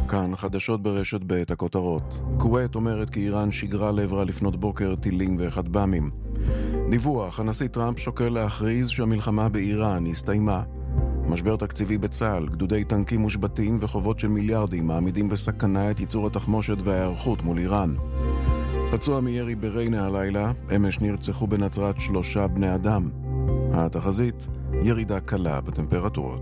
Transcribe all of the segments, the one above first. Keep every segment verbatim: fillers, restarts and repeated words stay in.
כאן חדשות ברשת ב' הכותרות. כווית אומרת כי איראן שיגרה לעברה לפנות בוקר טילים וכטב"מים. דיווח, הנשיא טראמפ שוקל להכריז שהמלחמה באיראן הסתיימה. משבר תקציבי בצה"ל, גדודי טנקים מושבתים וחובות של מיליארדים מעמידים בסכנה את ייצור התחמושת וההיערכות מול איראן. פצוע מירי בריינה הלילה, אמש נרצחו בנצרת שלושה בני אדם. התחזית, ירידה קלה בטמפרטורות.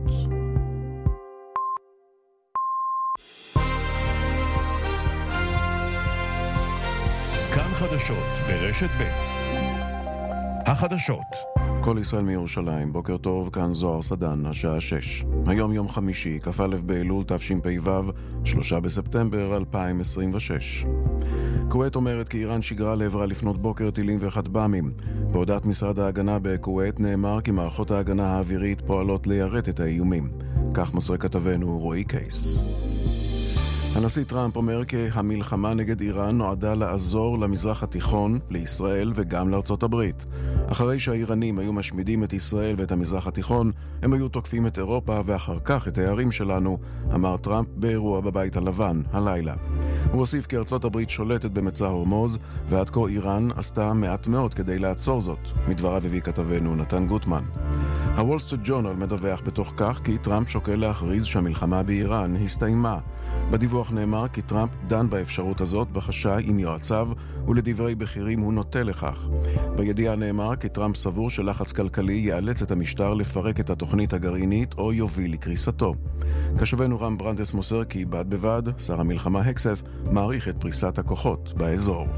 כאן חדשות ברשת ב' החדשות כל ישראל מירושלים, בוקר טוב, כאן זוהר סדן, השעה שש. היום יום חמישי, כ"א באלול תשפ"ו, שלושה בספטמבר אלפיים עשרים ושש. כווית אומרת כי איראן שיגרה לעברה לפנות בוקר טילים וכטב"מים. בהודעת משרד ההגנה בכווית נאמר כי מערכות ההגנה האווירית פועלות ליירט את האיומים. כך מוסר כתבנו רועי קייס. הנשיא טראמפ אומר כי המלחמה נגד איראן נועדה לעזור למזרח התיכון, לישראל וגם לארצות הברית. אחרי שהאיראנים היו משמידים את ישראל ואת המזרח התיכון, הם היו תוקפים את אירופה ואחר כך את הערים שלנו, אמר טראמפ באירוע בבית הלבן הלילה. הוא הוסיף כי ארצות הברית שולטת במצע הורמוז, ועד כה איראן עשתה מעט מאוד כדי לעצור זאת. מדבריו הביא כתבנו נתן גוטמן. הוול סטריט ג'ורנל מדווח בתוך כך כי טראמפ שוקל להכריז שהמלחמה באיראן הסתיימה. בדיווח נאמר כי טראמפ דן באפשרות הזאת בחשאי עם יועציו, ולדברי בכירים הוא נוטה לכך. בידיעה נאמר כי טראמפ סבור שלחץ כלכלי יאלץ את המשטר לפרק את התוכנית הגרעינית או יוביל לקריסתו. כשבנו רם ברנדס מוסר כי בד בבד, שר המלחמה הקסף מעריך את פריסת הכוחות באזור.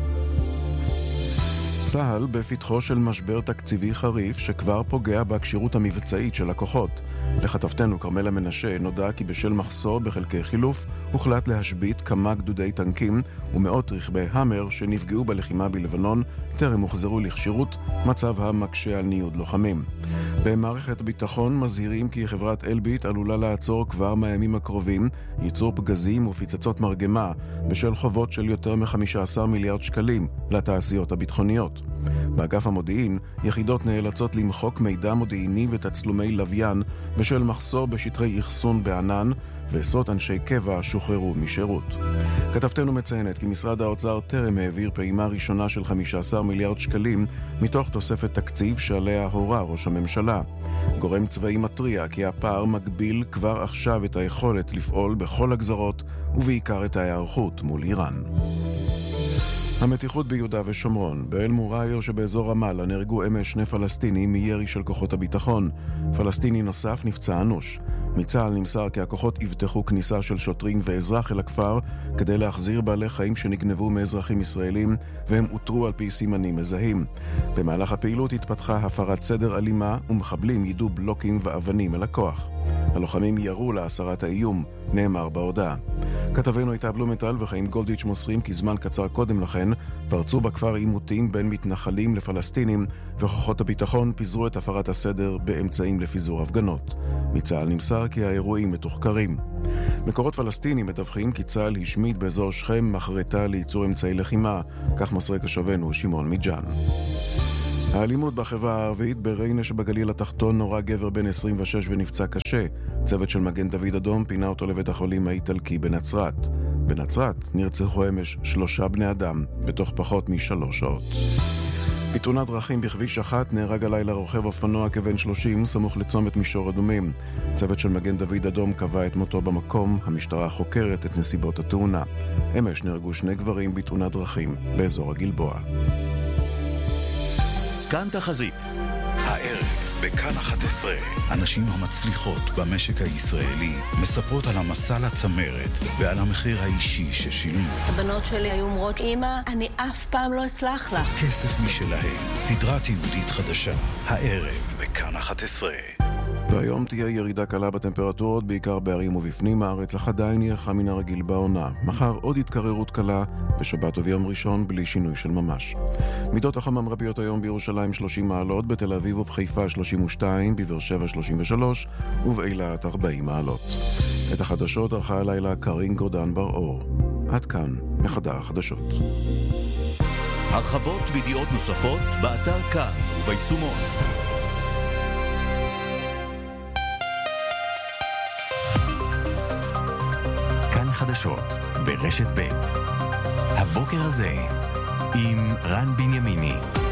צה"ל בפתחו של משבר תקציבי חריף שכבר פוגע בהקשירות המבצעית של הכוחות. לכתבתנו קרמלה מנשה נודע כי בשל מחסור בחלקי חילוף הוחלט להשבית כמה גדודי טנקים ומאות רכבי המר שנפגעו בלחימה בלבנון טרם הוחזרו לכשירות, מצב המקשה על ניוד לוחמים. במערכת ביטחון מזהירים כי חברת אלביט עלולה לעצור כבר מהימים הקרובים ייצור פגזים ופיצצות מרגמה בשל חובות של יותר מ-חמישה עשר מיליארד שקלים לתעשיות הביטחוניות. באגף המודיעין, יחידות נאלצות למחוק מידע מודיעיני ותצלומי לוויין בשל מחסור בשטרי אחסון בענן, ועשרות אנשי קבע שוחררו משירות. כתבתנו מציינת כי משרד האוצר טרם העביר פעימה ראשונה של חמישה עשר מיליארד שקלים מתוך תוספת תקציב שעליה הורה ראש הממשלה. גורם צבאי מטריע כי הפער מגביל כבר עכשיו את היכולת לפעול בכל הגזרות ובעיקר את ההיערכות מול איראן. המתיחות ביהודה ושומרון. באל מוראיר שבאזור רמאללה נהרגו אמש שני פלסטינים מירי של כוחות הביטחון. פלסטיני נוסף נפצע אנוש. מצה"ל נמסר כי הכוחות יבטחו כניסה של שוטרים ואזרח אל הכפר כדי להחזיר בעלי חיים שנגנבו מאזרחים ישראלים, והם אותרו על פי סימנים מזהים. במהלך הפעילות התפתחה הפרת סדר אלימה ומחבלים יידו בלוקים ואבנים אל הכוח. הלוחמים ירו להסרת האיום, נאמר בהודעה. כתבנו הייתה בלומנטל וחיים גולדיץ' מוסרים כי זמן קצר קודם לכן פרצו בכפר עימותים בין מתנחלים לפלסטינים, וכוחות הביטחון פיזרו את הפרת הסדר באמצעים לפיזור הפגנות. מצה"ל נמסר כי האירועים מתוחקרים. מקורות פלסטינים מדווחים כי צה"ל השמיד באזור שכם מחרטה לייצור אמצעי לחימה, כך מוסר כשבנו שמעון מיג'אן. האלימות בחברה הערבית. בריינה שבגליל התחתון נורא גבר בן עשרים ושש ונפצע קשה. צוות של מגן דוד אדום פינה אותו לבית החולים האיטלקי בנצרת. בנצרת נרצחו אמש שלושה בני אדם בתוך פחות משלוש שעות. בתאונת דרכים בכביש אחת נהרג הלילה רוכב אופנוע כבן שלושים סמוך לצומת מישור אדומים. צוות של מגן דוד אדום קבע את מותו במקום. המשטרה חוקרת את נסיבות התאונה. אמש נהרגו שני גברים בתאונת דרכים באזור הגלבוע. כאן תחזית. הערב בכאן אחת עשרה, הנשים המצליחות במשק הישראלי מספרות על המסע לצמרת ועל המחיר האישי ששילמו. הבנות שלי היו אומרות, אמא, אני אף פעם לא אסלח לך. כסף משלהם, סדרה תיעודית חדשה. הערב בכאן אחת עשרה. והיום תהיה ירידה קלה בטמפרטורות, בעיקר בערים ובפנים הארץ, אך עדיין יהיה חם מן הרגיל בעונה. מחר עוד התקררות קלה, בשבת וביום ראשון בלי שינוי של ממש. מידות החום המרביות היום בירושלים שלושים מעלות, בתל אביב ובחיפה שלושים ושתיים, בבאר שבע שלושים ושלוש ובאילת ארבעים מעלות. את החדשות ערכה הלילה קרין גורדן בר אור. עד כאן מחדר החדשות. הרחבות וידיעות נוספות באתר כאן וביישומון. כאן חדשות ברשת ב'. הבוקר הזה עם רן בנימיני.